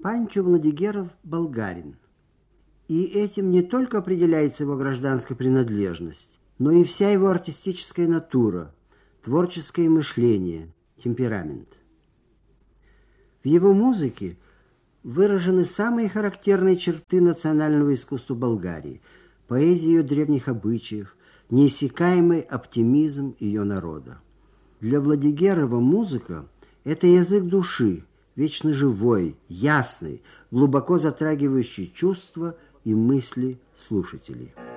Панчо Владигеров – болгарин. И этим не только определяется его гражданская принадлежность, но и вся его артистическая натура, творческое мышление, темперамент. В его музыке выражены самые характерные черты национального искусства Болгарии, поэзия ее древних обычаев, неиссякаемый оптимизм ее народа. Для Владигерова музыка – это язык души, вечно живой, ясный, глубоко затрагивающий чувства и мысли слушателей.